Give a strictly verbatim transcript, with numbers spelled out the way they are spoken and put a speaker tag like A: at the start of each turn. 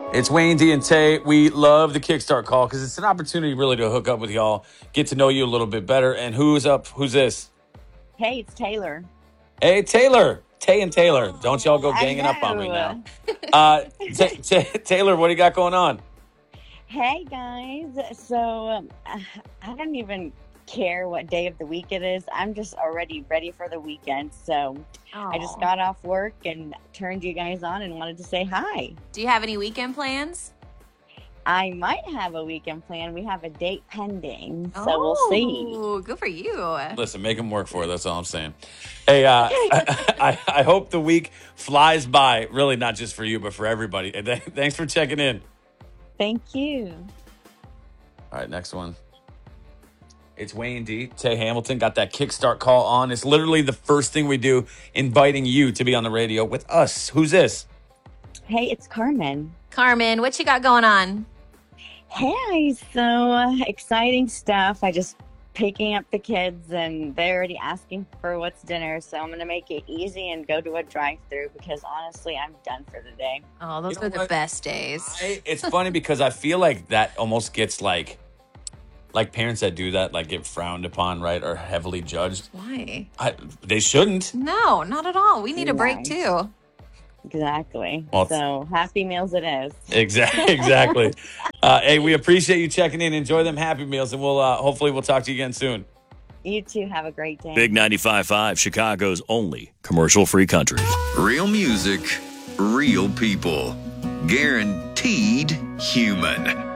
A: It's Wayne, D, and Tay. We love the Kickstart call because it's an opportunity really to hook up with y'all, get to know you a little bit better. And who's up? Who's this?
B: Hey, it's Taylor.
A: Hey, Taylor. Tay and Taylor. Don't y'all go
B: I
A: ganging up on me
B: know.
A: now. Uh, t- t- Taylor, what do you got going on?
B: Hey, guys. So um, I I don't even care what day of the week it is. I'm just already ready for the weekend. So I just
C: Aw.
B: got off work and turned you guys on and wanted to say hi.
C: Do you have any weekend plans?
B: I might have a weekend plan. We have a date pending, so we'll see.
C: Oh, good for you.
A: Listen, make them work for it. That's all I'm saying. Hey, uh, I, I, I hope the week flies by. Really, not just for you, but for everybody. And th- thanks for checking in.
B: Thank you.
A: All right, next one. It's Wayne D. Tay Hamilton got that Kickstart call on. It's literally the first thing we do, inviting you to be on the radio with us. Who's this?
B: Hey, it's Carmen.
C: Carmen, what you got going on?
B: Hey, so uh, exciting stuff. I just picking up the kids and they're already asking for what's dinner. So I'm going to make it easy and go to a drive-through because honestly, I'm done for the day.
C: Oh, those
A: You know
C: are the
A: what?
C: best days.
A: I, it's funny because I feel like that almost gets like, like parents that do that, like get frowned upon, right? Or heavily judged.
C: Why?
A: I, they shouldn't.
C: No, not at all. We need a break
B: Nice.
C: too.
B: Exactly.
A: Well,
B: so happy meals it is.
A: Exactly. Exactly. uh, hey, we appreciate you checking in. Enjoy them Happy Meals, and we'll uh, hopefully we'll talk to you again soon.
B: You two have a great day.
D: Big ninety-five point five, Chicago's only commercial-free country.
E: Real music, real people. Guaranteed human.